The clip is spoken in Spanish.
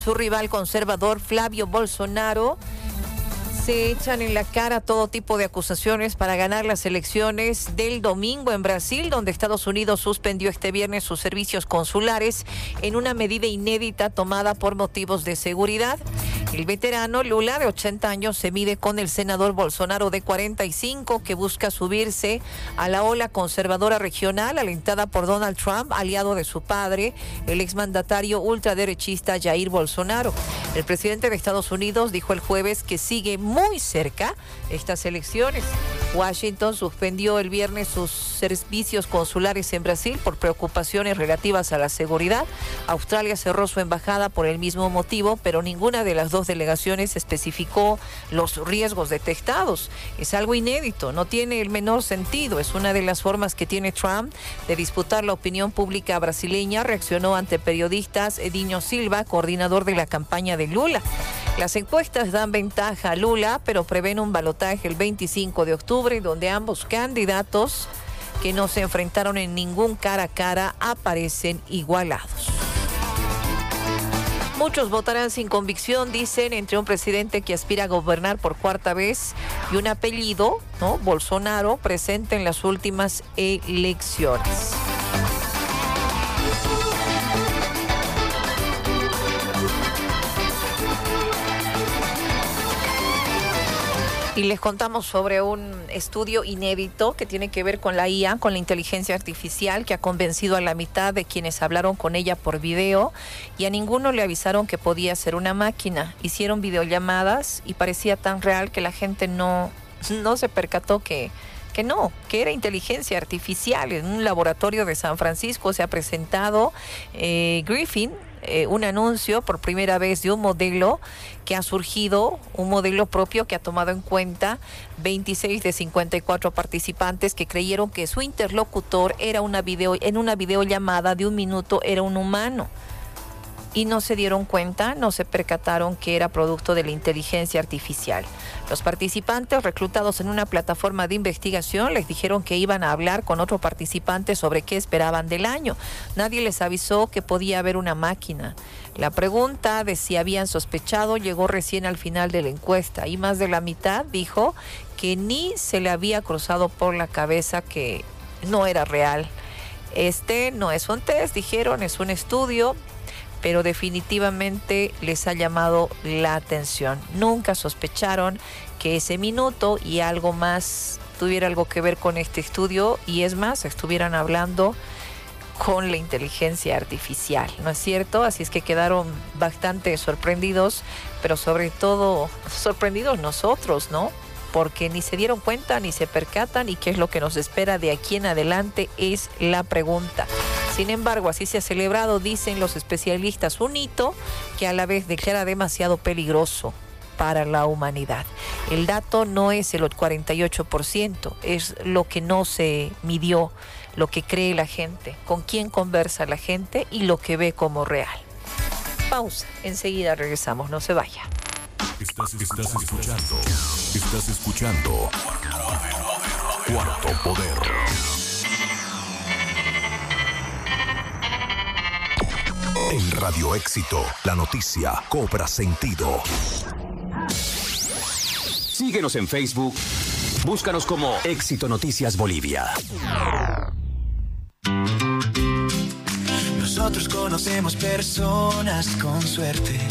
Su rival conservador Flavio Bolsonaro se echan en la cara todo tipo de acusaciones para ganar las elecciones del domingo en Brasil, donde Estados Unidos suspendió este viernes sus servicios consulares en una medida inédita tomada por motivos de seguridad. El veterano Lula, de 80 años, se mide con el senador Bolsonaro, de 45, que busca subirse a la ola conservadora regional alentada por Donald Trump, aliado de su padre, el exmandatario ultraderechista Jair Bolsonaro. El presidente de Estados Unidos dijo el jueves que sigue muy cerca estas elecciones. Washington suspendió el viernes sus servicios consulares en Brasil por preocupaciones relativas a la seguridad. Australia cerró su embajada por el mismo motivo, pero ninguna de las dos delegaciones especificó los riesgos detectados. Es algo inédito, no tiene el menor sentido. Es una de las formas que tiene Trump de disputar la opinión pública brasileña, reaccionó ante periodistas Edinho Silva, coordinador de la campaña de Lula. Las encuestas dan ventaja a Lula, pero prevén un balotaje el 25 de octubre, donde ambos candidatos, que no se enfrentaron en ningún cara a cara, aparecen igualados. Muchos votarán sin convicción, dicen, entre un presidente que aspira a gobernar por cuarta vez y un apellido, ¿no?, Bolsonaro, presente en las últimas elecciones. Y les contamos sobre un estudio inédito que tiene que ver con la IA, con la inteligencia artificial, que ha convencido a la mitad de quienes hablaron con ella por video, y a ninguno le avisaron que podía ser una máquina. Hicieron videollamadas y parecía tan real que la gente no se percató que era inteligencia artificial. En un laboratorio de San Francisco se ha presentado Griffin, un anuncio por primera vez de un modelo que ha surgido, un modelo propio que ha tomado en cuenta 26 de 54 participantes que creyeron que su interlocutor en una videollamada de 1 minuto era un humano. Y no se dieron cuenta, no se percataron que era producto de la inteligencia artificial. Los participantes, reclutados en una plataforma de investigación, les dijeron que iban a hablar con otro participante sobre qué esperaban del año. Nadie les avisó que podía haber una máquina. La pregunta de si habían sospechado llegó recién al final de la encuesta, y más de la mitad dijo que ni se le había cruzado por la cabeza que no era real. Este no es un test, dijeron, es un estudio, pero definitivamente les ha llamado la atención. Nunca sospecharon que ese minuto y algo más tuviera algo que ver con este estudio, y es más, estuvieran hablando con la inteligencia artificial, ¿no es cierto? Así es que quedaron bastante sorprendidos, pero sobre todo sorprendidos nosotros, ¿no? Porque ni se dieron cuenta, ni se percatan, y qué es lo que nos espera de aquí en adelante es la pregunta. Sin embargo, así se ha celebrado, dicen los especialistas, un hito que a la vez declara demasiado peligroso para la humanidad. El dato no es el 48%, es lo que no se midió, lo que cree la gente, con quién conversa la gente y lo que ve como real. Pausa, enseguida regresamos, no se vaya. Estás escuchando Cuarto Poder. En Radio Éxito, la noticia cobra sentido. Síguenos en Facebook. Búscanos como Éxito Noticias Bolivia. Nosotros conocemos personas con suerte